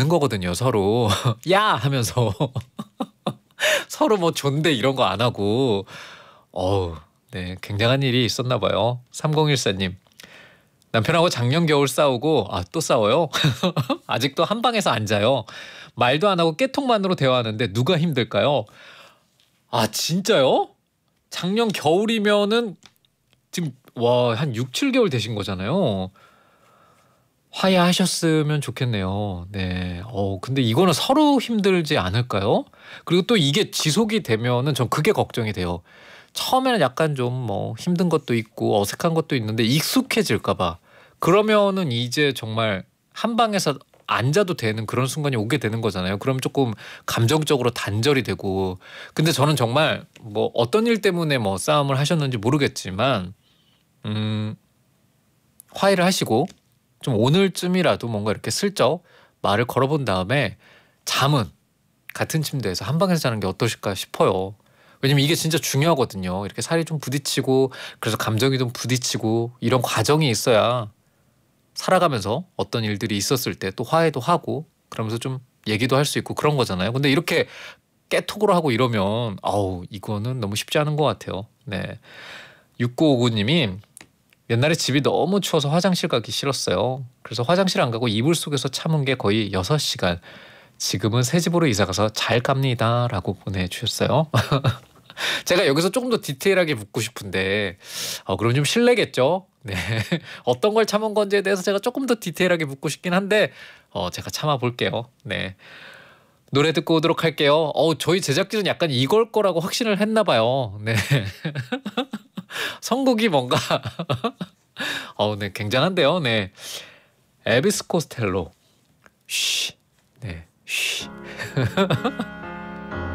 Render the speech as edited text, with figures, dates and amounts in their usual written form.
않는 거거든요, 서로. 야! 하면서. 서로 뭐 존대 이런 거 안 하고. 어우, 네, 굉장한 일이 있었나 봐요. 3014님. 남편하고 작년 겨울 싸우고 또 싸워요? 아직도 한 방에서 안 자요. 말도 안 하고 깨통만으로 대화하는데 누가 힘들까요? 진짜요? 작년 겨울이면은 지금 한 6, 7개월 되신 거잖아요. 화해하셨으면 좋겠네요. 네. 근데 이거는 서로 힘들지 않을까요? 그리고 또 이게 지속이 되면은 전 그게 걱정이 돼요. 처음에는 약간 좀 뭐 힘든 것도 있고 어색한 것도 있는데 익숙해질까 봐. 그러면은 이제 정말 한 방에서 앉아도 되는 그런 순간이 오게 되는 거잖아요. 그럼 조금 감정적으로 단절이 되고. 근데 저는 정말 뭐 어떤 일 때문에 뭐 싸움을 하셨는지 모르겠지만 화해를 하시고 좀 오늘쯤이라도 뭔가 이렇게 슬쩍 말을 걸어본 다음에 잠은 같은 침대에서 한 방에서 자는 게 어떠실까 싶어요. 왜냐면 이게 진짜 중요하거든요. 이렇게 살이 좀 부딪히고 그래서 감정이 좀 부딪히고 이런 과정이 있어야 살아가면서 어떤 일들이 있었을 때 또 화해도 하고 그러면서 좀 얘기도 할 수 있고 그런 거잖아요. 근데 이렇게 깨톡으로 하고 이러면 이거는 너무 쉽지 않은 것 같아요. 네. 6959님이 옛날에 집이 너무 추워서 화장실 가기 싫었어요. 그래서 화장실 안 가고 이불 속에서 참은 게 거의 6시간. 지금은 새 집으로 이사 가서 잘 갑니다. 라고 보내주셨어요. 제가 여기서 조금 더 디테일하게 묻고 싶은데 그럼 좀 실례겠죠? 네. 어떤 걸 참은 건지에 대해서 제가 조금 더 디테일하게 묻고 싶긴 한데 제가 참아 볼게요. 네. 노래 듣고 오도록 할게요. 저희 제작진은 약간 이걸 거라고 확신을 했나 봐요. 네. 선곡이 뭔가 네, 굉장한데요. 네. 에비스 코스텔로. 쉬. 네. 쉬.